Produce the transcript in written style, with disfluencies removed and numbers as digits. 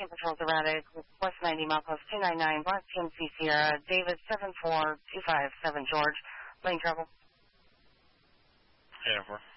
Team Patrol's erratic, West 90, milepost 299, Black Team C Sierra, David 74257, George, lane travel. Over.